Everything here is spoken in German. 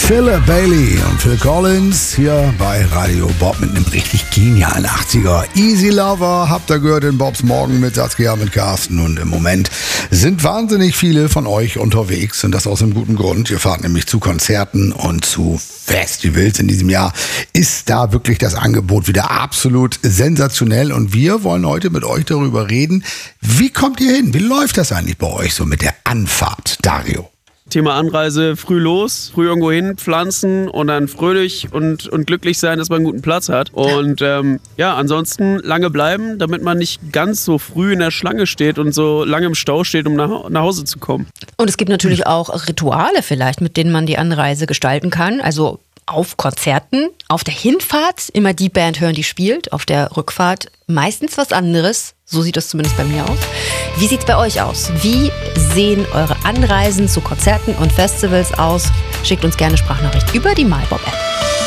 Philip Bailey und Phil Collins hier bei Radio Bob mit einem richtig genialen 80er. Easy Lover habt ihr gehört in Bobs Morgen mit Saskia, mit Carsten, und im Moment sind wahnsinnig viele von euch unterwegs und das aus einem guten Grund. Ihr fahrt nämlich zu Konzerten und zu Festivals. In diesem Jahr ist da wirklich das Angebot wieder absolut sensationell und wir wollen heute mit euch darüber reden, wie kommt ihr hin? Wie läuft das eigentlich bei euch so mit der Anfahrt, Dario? Thema Anreise, früh los, früh irgendwo hin pflanzen und dann fröhlich und glücklich sein, dass man einen guten Platz hat. Und ansonsten lange bleiben, damit man nicht ganz so früh in der Schlange steht und so lange im Stau steht, um nach Hause zu kommen. Und es gibt natürlich auch Rituale vielleicht, mit denen man die Anreise gestalten kann. Also auf Konzerten, auf der Hinfahrt immer die Band hören, die spielt, auf der Rückfahrt meistens was anderes. So sieht es zumindest bei mir aus. Wie sieht es bei euch aus? Wie sehen eure Anreisen zu Konzerten und Festivals aus? Schickt uns gerne Sprachnachricht über die MyBob-App.